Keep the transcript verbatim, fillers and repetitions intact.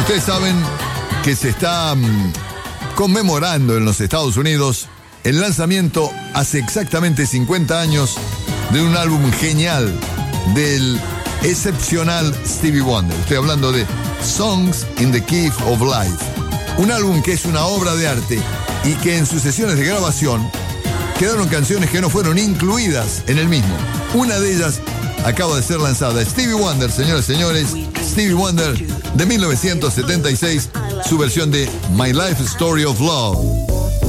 Ustedes saben que se está um, conmemorando en los Estados Unidos el lanzamiento hace exactamente cincuenta años de un álbum genial del excepcional Stevie Wonder. Estoy hablando de Songs in the Key of Life. Un álbum que es una obra de arte y que en sus sesiones de grabación quedaron canciones que no fueron incluidas en el mismo. Una de ellas acaba de ser lanzada. Stevie Wonder, señoras y señores, Stevie Wonder de mil novecientos setenta y seis, su versión de My Life Story of Love.